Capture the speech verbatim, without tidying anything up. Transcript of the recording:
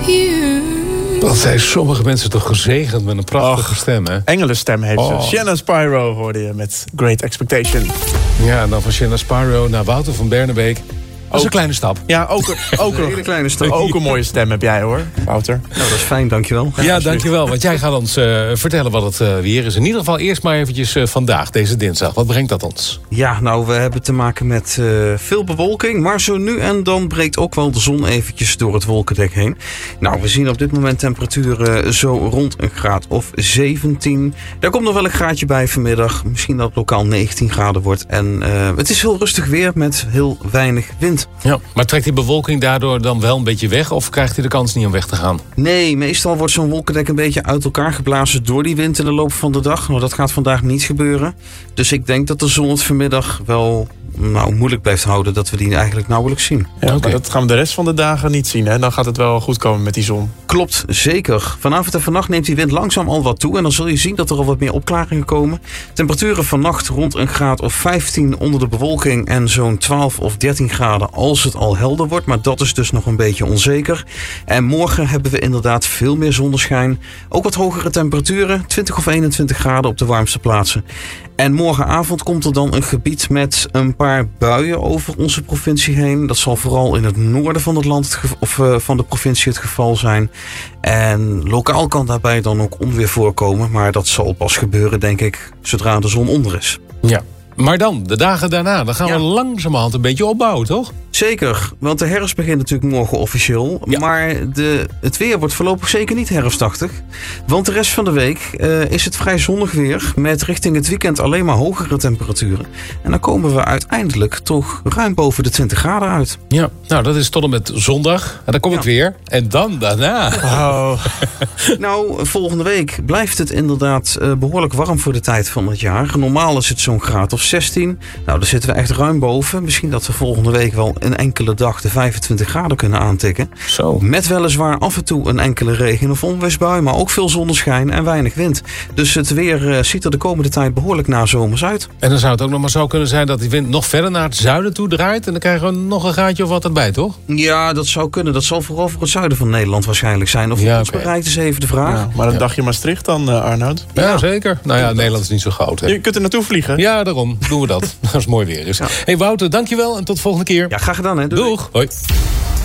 you. Dat zijn sommige mensen toch gezegend met een prachtige Och, stem, hè? Engelenstem heeft ze. Oh. Shanna Spyro hoorde je met Great Expectation. Ja, en dan van Shanna Spyro naar Wouter van Bernenbeek. Dat is een kleine stap. Ja, ook een, ook een, een hele kleine stap. Ook een mooie stem heb jij, hoor, Wouter. Nou, dat is fijn, dankjewel. Ja, dankjewel. Want jij gaat ons uh, vertellen wat het uh, weer is. In ieder geval eerst maar eventjes uh, vandaag, deze dinsdag. Wat brengt dat ons? Ja, nou, we hebben te maken met uh, veel bewolking. Maar zo nu en dan breekt ook wel de zon eventjes door het wolkendek heen. Nou, we zien op dit moment temperaturen zo rond een graad of zeventien. Daar komt nog wel een graadje bij vanmiddag. Misschien dat het lokaal negentien graden wordt. En uh, het is heel rustig weer met heel weinig wind. Ja, maar trekt die bewolking daardoor dan wel een beetje weg? Of krijgt hij de kans niet om weg te gaan? Nee, meestal wordt zo'n wolkendek een beetje uit elkaar geblazen door die wind in de loop van de dag. Nou, dat gaat vandaag niet gebeuren. Dus ik denk dat de zon het vanmiddag wel nou, moeilijk blijft houden. Dat we die eigenlijk nauwelijks zien. Ja, okay. Maar dat gaan we de rest van de dagen niet zien. Hè? Dan gaat het wel goed komen met die zon. Klopt, zeker. Vanavond en vannacht neemt die wind langzaam al wat toe. En dan zul je zien dat er al wat meer opklaringen komen. Temperaturen vannacht rond een graad of vijftien onder de bewolking. En zo'n twaalf of dertien graden als het al helder wordt. Maar dat is dus nog een beetje onzeker. En morgen hebben we inderdaad veel meer zonneschijn. Ook wat hogere temperaturen. twintig of eenentwintig graden op de warmste plaatsen. En morgenavond komt er dan een gebied met een paar buien over onze provincie heen. Dat zal vooral in het noorden van het land het gev- of uh, van de provincie het geval zijn. En lokaal kan daarbij dan ook onweer voorkomen. Maar dat zal pas gebeuren, denk ik, zodra de zon onder is. Ja. Maar dan, de dagen daarna, dan gaan ja. we langzamerhand een beetje opbouwen, toch? Zeker, want de herfst begint natuurlijk morgen officieel. Ja. Maar de, het weer wordt voorlopig zeker niet herfstachtig. Want de rest van de week uh, is het vrij zonnig weer. Met richting het weekend alleen maar hogere temperaturen. En dan komen we uiteindelijk toch ruim boven de twintig graden uit. Ja, nou dat is tot en met zondag. En dan komt ja. het weer. En dan daarna. Oh. Nou, volgende week blijft het inderdaad uh, behoorlijk warm voor de tijd van het jaar. Normaal is het zo'n graad of zestien. Nou, daar zitten we echt ruim boven. Misschien dat we volgende week wel een enkele dag de vijfentwintig graden kunnen aantikken. Zo. Met weliswaar af en toe een enkele regen- of onweersbui, maar ook veel zonneschijn en weinig wind. Dus het weer uh, ziet er de komende tijd behoorlijk nazomers uit. En dan zou het ook nog maar zo kunnen zijn dat die wind nog verder naar het zuiden toe draait. En dan krijgen we nog een gaatje of wat erbij, toch? Ja, dat zou kunnen. Dat zal vooral voor het zuiden van Nederland waarschijnlijk zijn. Of Ja, ons okay. bereikt is even de vraag. Ja, maar een Ja. dagje Maastricht dan, uh, Arnoud? Ja, ja, zeker. Nou ja, Nederland is niet zo groot, hè? Je kunt er naartoe vliegen. Ja, daarom doen we dat. Als het mooi weer is. Ja. Hey Wouter, dankjewel en tot de volgende keer. Ja, graag gedaan, hè. Doei. Doeg. Hoi.